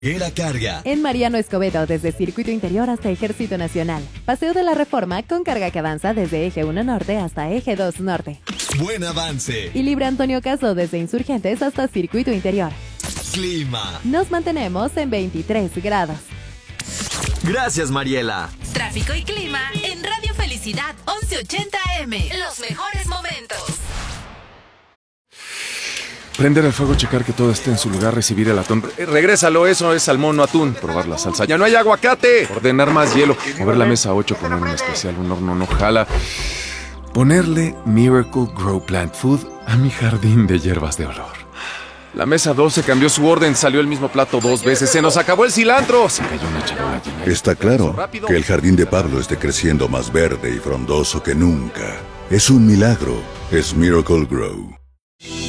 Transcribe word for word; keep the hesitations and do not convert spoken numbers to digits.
Era carga. En Mariano Escobedo, desde Circuito Interior hasta Ejército Nacional. Paseo de la Reforma con carga que avanza desde Eje uno Norte hasta Eje dos Norte. Buen avance. Y Libre Antonio Caso desde Insurgentes hasta Circuito Interior. Clima. Nos mantenemos en veintitrés grados. Gracias, Mariela. Tráfico y clima en Radio Felicidad once ochenta A M. Los mejores momentos. Prender el fuego, checar que todo esté en su lugar, recibir el atún. Eh, regrésalo, eso es salmón, no atún. Probar la salsa. ¡Ya no hay aguacate! Ordenar más hielo. Mover la mesa a ocho, poner un especial, un horno no jala. Ponerle Miracle Grow Plant Food a mi jardín de hierbas de olor. La mesa doce cambió su orden, salió el mismo plato dos veces. ¡Se nos acabó el cilantro! Se cayó una charola llena. Está claro que el jardín de Pablo esté creciendo más verde y frondoso que nunca. Es un milagro. Es Miracle Grow.